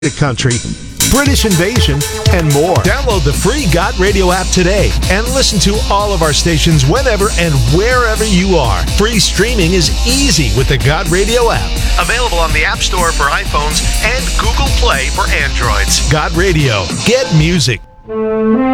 Country, British Invasion, and more. Download the free God Radio app today and listen to all of our stations whenever and wherever you are. Free streaming is easy with the God Radio app. Available on the App Store for iPhones and Google Play for Androids. God Radio. Get music.